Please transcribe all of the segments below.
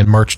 in March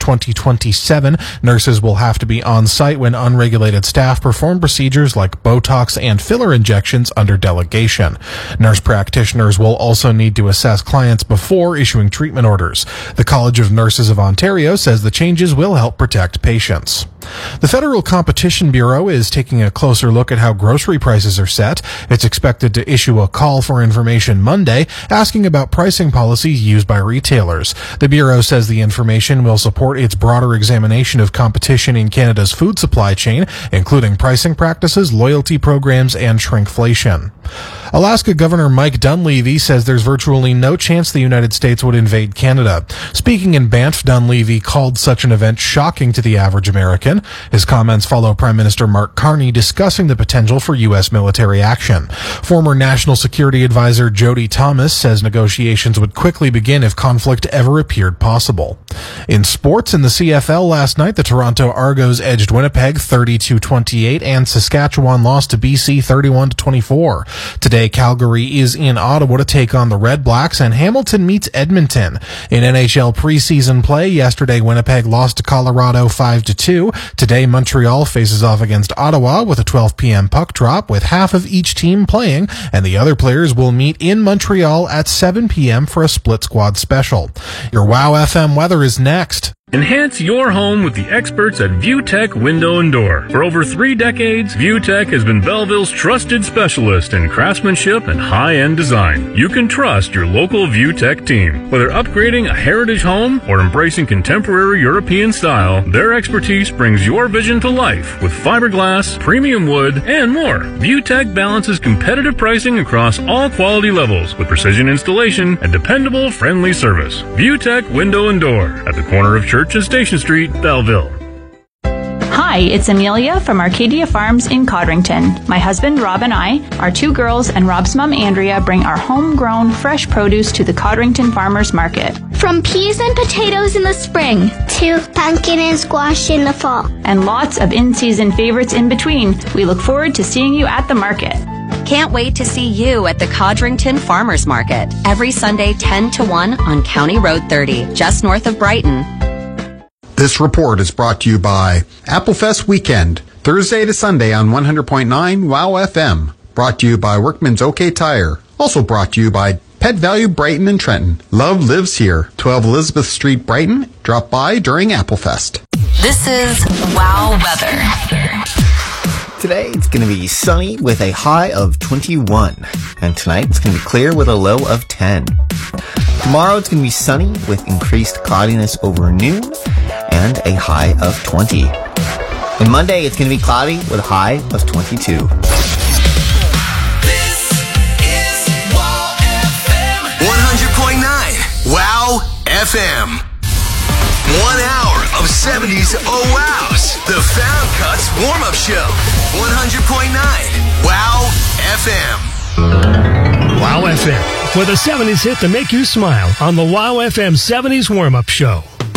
2027. Nurses will have to be on site when unregulated staff perform procedures like Botox and filler injections under delegation. Nurse practitioners will also need to assess clients before issuing treatment orders. The College of Nurses of Ontario says the changes will help protect patients. The Federal Competition Bureau is taking a closer look at how grocery prices are set. It's expected to issue a call for information Monday, asking about pricing policies used by retailers. The Bureau says the information will support its broader examination of competition in Canada's food supply chain, including pricing practices, loyalty programs, and shrinkflation. Alaska Governor Mike Dunleavy says there's virtually no chance the United States would invade Canada. Speaking in Banff, Dunleavy called such an event shocking to the average American. His comments follow Prime Minister Mark Carney discussing the potential for U.S. military action. Former National Security Advisor Jody Thomas says negotiations would quickly begin if conflict ever appeared possible. In sports, in the CFL last night, the Toronto Argos edged Winnipeg 30-28 and Saskatchewan lost to BC 31-24. Today, Calgary is in Ottawa to take on the Red Blacks, and Hamilton meets Edmonton. In NHL preseason play, yesterday Winnipeg lost to Colorado 5-2. Today, Montreal faces off against Ottawa with a 12 p.m. puck drop, with half of each team playing, and the other players will meet in Montreal at 7 p.m. for a split squad special. Your WOW FM weather is next. Enhance your home with the experts at ViewTech Window and Door. For over 3 decades, ViewTech has been Belleville's trusted specialist in craftsmanship and high-end design. You can trust your local ViewTech team. Whether upgrading a heritage home or embracing contemporary European style, their expertise brings your vision to life with fiberglass, premium wood, and more. ViewTech balances competitive pricing across all quality levels with precision installation and dependable, friendly service. ViewTech Window and Door at the corner of Church and Station Street, Belleville. Hi, it's Amelia from Arcadia Farms in Codrington. My husband Rob and I, our 2 girls, and Rob's mom Andrea bring our homegrown fresh produce to the Codrington Farmers Market. From peas and potatoes in the spring to pumpkin and squash in the fall. And lots of in-season favorites in between. We look forward to seeing you at the market. Can't wait to see you at the Codrington Farmers Market every Sunday 10 to 1 on County Road 30, just north of Brighton. This report is brought to you by Applefest Weekend, Thursday to Sunday on 100.9 WOW FM. Brought to you by Workman's OK Tire. Also brought to you by Pet Value Brighton and Trenton. Love lives here. 12 Elizabeth Street, Brighton. Drop by during Applefest. This is WOW Weather. Today it's going to be sunny with a high of 21. And tonight it's going to be clear with a low of 10. Tomorrow it's going to be sunny with increased cloudiness over noon and a high of 20. And Monday it's going to be cloudy with a high of 22. This is WOW FM 100.9 WOW FM. 1 hour of 70s oh wows. The Found Cuts Warm-Up Show. 100.9 WOW FM. WOW FM, where the 70s hit to make you smile on the WOW FM 70s Warm-Up Show.